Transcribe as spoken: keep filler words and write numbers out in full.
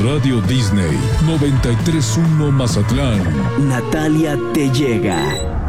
Radio Disney noventa y tres punto uno Mazatlán. Natalia te llega.